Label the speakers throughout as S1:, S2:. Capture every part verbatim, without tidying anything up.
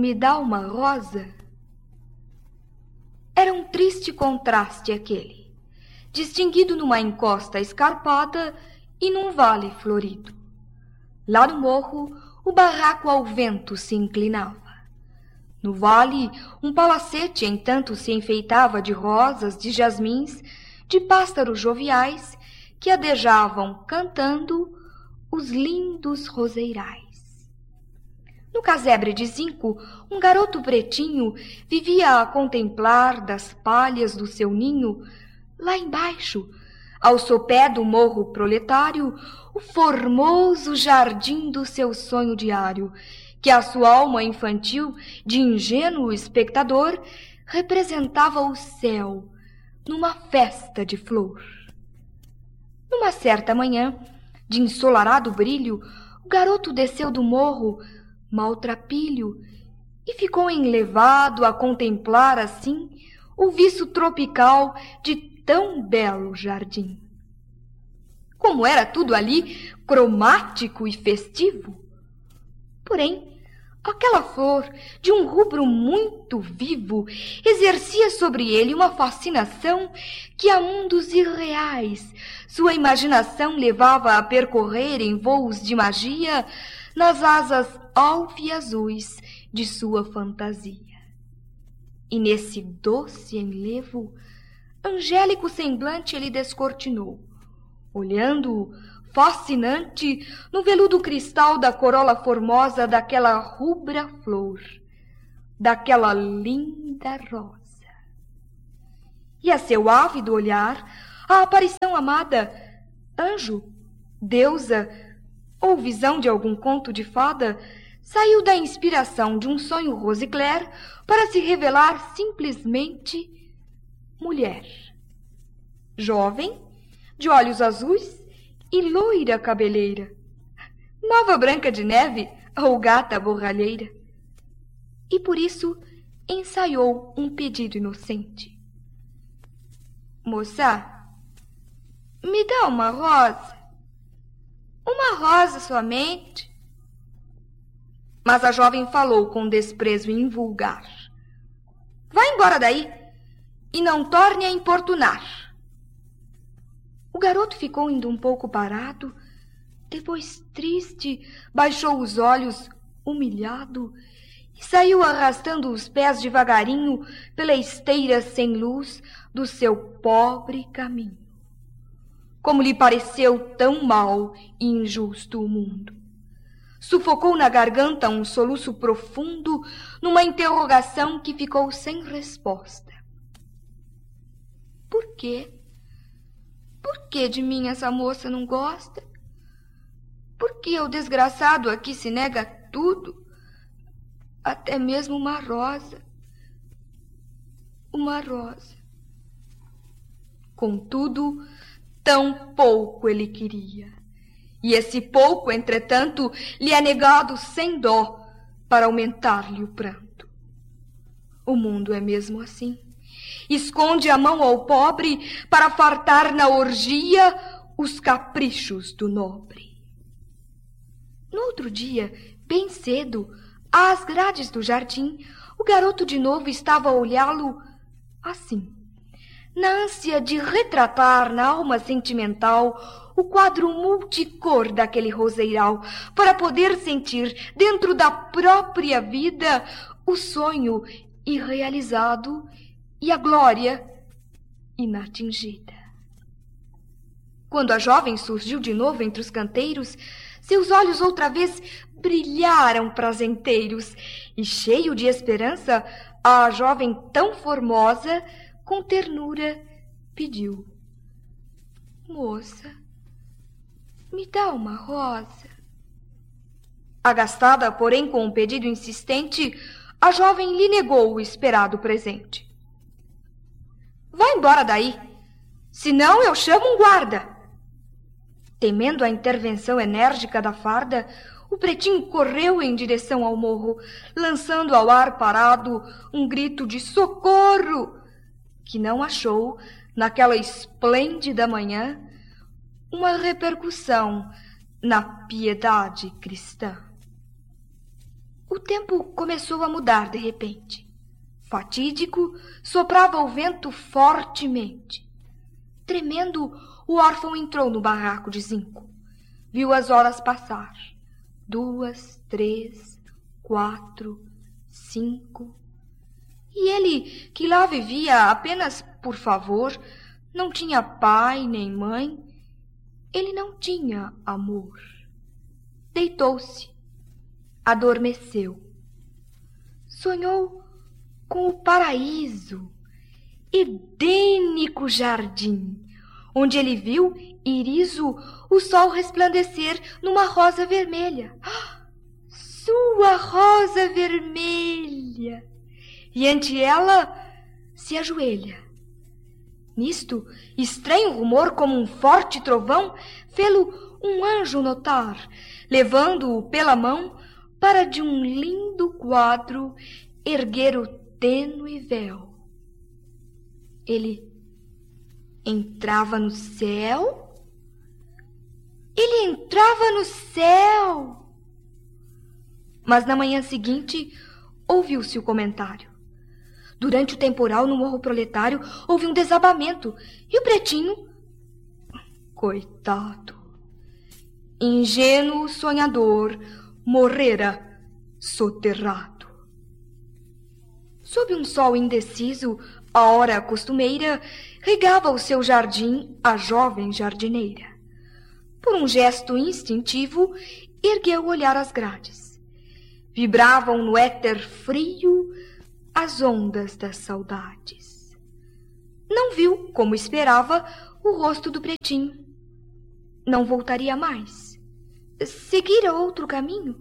S1: me dá uma rosa? Era um triste contraste aquele, distinguido numa encosta escarpada e num vale florido. Lá no morro, o barraco ao vento se inclinava. No vale, um palacete, entanto, se enfeitava de rosas, de jasmins, de pássaros joviais que adejavam, cantando, os lindos roseirais. No casebre de zinco, um garoto pretinho vivia a contemplar das palhas do seu ninho, lá embaixo, ao sopé do morro proletário, o formoso jardim do seu sonho diário, que a sua alma infantil, de ingênuo espectador, representava o céu numa festa de flor. Numa certa manhã, de ensolarado brilho, o garoto desceu do morro, maltrapilho, e ficou enlevado a contemplar assim o viço tropical de tão belo jardim. Como era tudo ali cromático e festivo! Porém, aquela flor, de um rubro muito vivo, exercia sobre ele uma fascinação que a mundos irreais sua imaginação levava a percorrer em voos de magia nas asas alve-azuis de sua fantasia. E nesse doce enlevo, angélico semblante ele descortinou, olhando-o fascinante no veludo cristal da corola formosa daquela rubra flor, daquela linda rosa. E a seu ávido olhar, a aparição amada, anjo, deusa ou visão de algum conto de fada, saiu da inspiração de um sonho rosicler para se revelar simplesmente mulher. Jovem, de olhos azuis e loira cabeleira, nova Branca de Neve ou gata borralheira. E por isso ensaiou um pedido inocente. Moça, me dá uma rosa. Uma rosa somente. Mas a jovem falou com desprezo invulgar. Vá embora daí e não torne a importunar. O garoto ficou ainda um pouco parado, depois triste, baixou os olhos, humilhado, e saiu arrastando os pés devagarinho pela esteira sem luz do seu pobre caminho. Como lhe pareceu tão mau e injusto o mundo. Sufocou na garganta um soluço profundo numa interrogação que ficou sem resposta. Por quê? Por que de mim essa moça não gosta? Por que o desgraçado aqui se nega tudo? Até mesmo uma rosa. Uma rosa. Contudo, tão pouco ele queria. E esse pouco, entretanto, lhe é negado sem dó para aumentar-lhe o pranto. O mundo é mesmo assim. Esconde a mão ao pobre para fartar na orgia os caprichos do nobre. No outro dia, bem cedo, às grades do jardim, o garoto de novo estava a olhá-lo assim, na ânsia de retratar na alma sentimental o quadro multicor daquele roseiral, para poder sentir dentro da própria vida o sonho irrealizado e a glória inatingida. Quando a jovem surgiu de novo entre os canteiros, seus olhos outra vez brilharam prazenteiros, e cheio de esperança, a jovem tão formosa, com ternura, pediu: Moça, me dá uma rosa. Agastada, porém, com um pedido insistente, a jovem lhe negou o esperado presente. Vá embora daí, senão eu chamo um guarda. Temendo a intervenção enérgica da farda, o pretinho correu em direção ao morro, lançando ao ar parado um grito de socorro, que não achou, naquela esplêndida manhã, uma repercussão na piedade cristã. O tempo começou a mudar de repente. Fatídico, soprava o vento fortemente. Tremendo, o órfão entrou no barraco de zinco. Viu as horas passar. Duas, três, quatro, cinco. E ele, que lá vivia apenas por favor, não tinha pai nem mãe, ele não tinha amor. Deitou-se, adormeceu. Sonhou com o paraíso, edênico jardim, onde ele viu, iriso, o sol resplandecer numa rosa vermelha. Sua rosa vermelha! E ante ela se ajoelha. Nisto, estranho rumor como um forte trovão fê-lo um anjo notar, levando-o pela mão para de um lindo quadro erguer o tênue véu. Ele entrava no céu? Ele entrava no céu! Mas na manhã seguinte ouviu-se o comentário. Durante o temporal no Morro Proletário houve um desabamento e o pretinho, coitado, ingênuo sonhador, morrera soterrado. Sob um sol indeciso, a hora costumeira, regava o seu jardim a jovem jardineira. Por um gesto instintivo, ergueu o olhar às grades. Vibravam no éter frio as ondas das saudades. Não viu, como esperava, o rosto do pretinho. Não voltaria mais. Seguira outro caminho.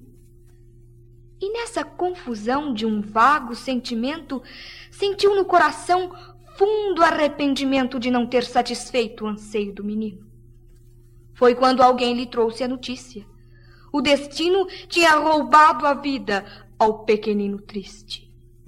S1: E nessa confusão de um vago sentimento, sentiu no coração fundo arrependimento de não ter satisfeito o anseio do menino. Foi quando alguém lhe trouxe a notícia. O destino tinha roubado a vida ao pequenino triste.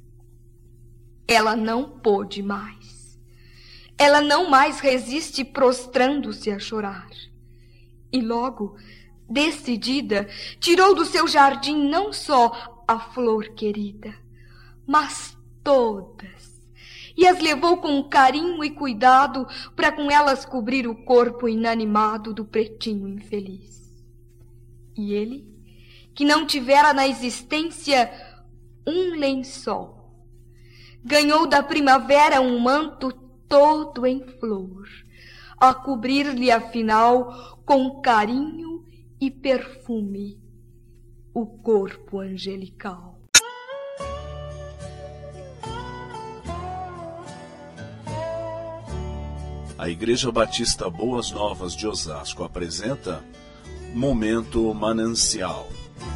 S1: Ela não pôde mais. Ela não mais resiste prostrando-se a chorar. E logo, decidida, tirou do seu jardim não só a flor querida, mas todas, e as levou com carinho e cuidado para com elas cobrir o corpo inanimado do pretinho infeliz. E ele, que não tivera na existência um lençol, ganhou da primavera um manto todo em flor, a cobrir-lhe afinal com carinho e perfume o corpo angelical.
S2: A Igreja Batista Boas Novas de Osasco apresenta Momento Manancial.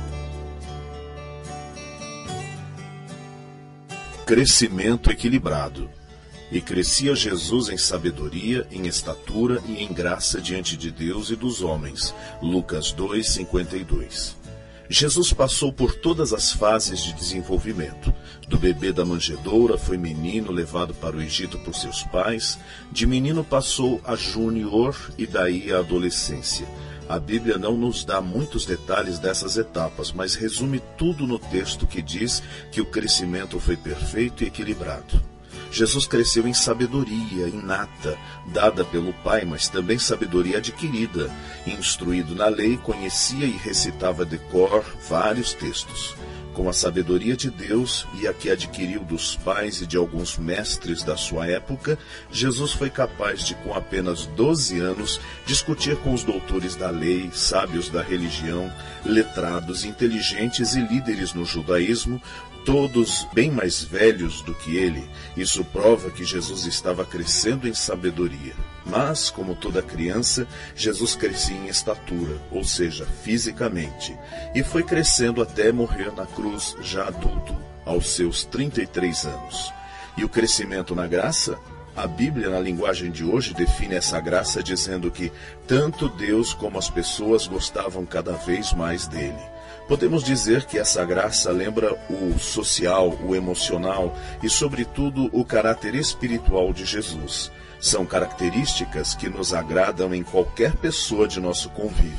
S2: Crescimento equilibrado. E crescia Jesus em sabedoria, em estatura e em graça diante de Deus e dos homens. Lucas dois, cinquenta e dois. Jesus passou por todas as fases de desenvolvimento. Do bebê da manjedoura foi menino levado para o Egito por seus pais. De menino passou a júnior e daí a adolescência. A Bíblia não nos dá muitos detalhes dessas etapas, mas resume tudo no texto que diz que o crescimento foi perfeito e equilibrado. Jesus cresceu em sabedoria inata, dada pelo Pai, mas também sabedoria adquirida. Instruído na lei, conhecia e recitava de cor vários textos. Com a sabedoria de Deus e a que adquiriu dos pais e de alguns mestres da sua época, Jesus foi capaz de, com apenas doze anos, discutir com os doutores da lei, sábios da religião, letrados, inteligentes e líderes no judaísmo, todos bem mais velhos do que ele. Isso prova que Jesus estava crescendo em sabedoria. Mas, como toda criança, Jesus crescia em estatura, ou seja, fisicamente, e foi crescendo até morrer na cruz já adulto, aos seus trinta e três anos. E o crescimento na graça? A Bíblia, na linguagem de hoje, define essa graça dizendo que tanto Deus como as pessoas gostavam cada vez mais dele. Podemos dizer que essa graça lembra o social, o emocional e, sobretudo, o caráter espiritual de Jesus. São características que nos agradam em qualquer pessoa de nosso convívio.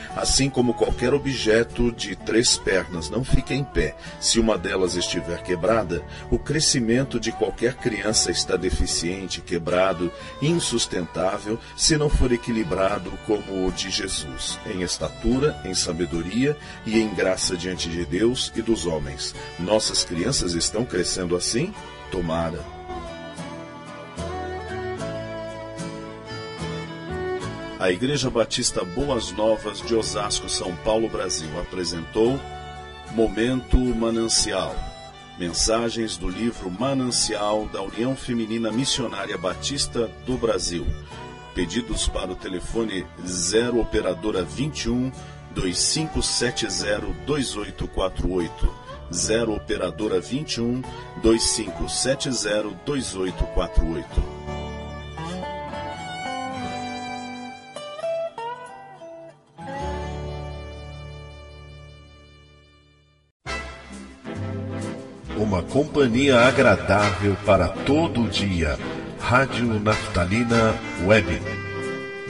S2: Assim como qualquer objeto de três pernas não fica em pé se uma delas estiver quebrada, o crescimento de qualquer criança está deficiente, quebrado, insustentável, se não for equilibrado como o de Jesus, em estatura, em sabedoria e em graça diante de Deus e dos homens. Nossas crianças estão crescendo assim? Tomara. A Igreja Batista Boas Novas de Osasco, São Paulo, Brasil, apresentou Momento Manancial. Mensagens do livro Manancial da União Feminina Missionária Batista do Brasil. Pedidos para o telefone zero operadora vinte e um, dois cinco sete zero, dois oito quatro oito. zero operadora vinte e um, dois cinco sete zero, dois oito quatro oito. Uma companhia agradável para todo o dia. Rádio Naftalina Web.